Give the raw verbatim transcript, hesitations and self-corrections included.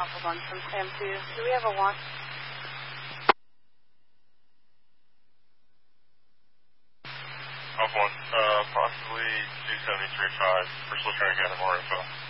Alpha one from Sam two. Do we have a watch? Alpha one, uh, possibly two seventy-three point five. We're still trying to gather more info.